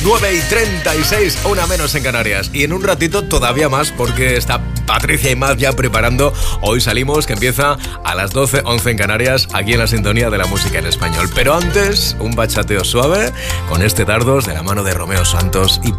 9:36, una menos en Canarias. Y en un ratito todavía más, porque está Patricia y Maz ya preparando Hoy Salimos, que empieza a las 12, 11 en Canarias, aquí en la sintonía de la música en español. Pero antes, un bachateo suave con este Dardos de la mano de Romeo Santos y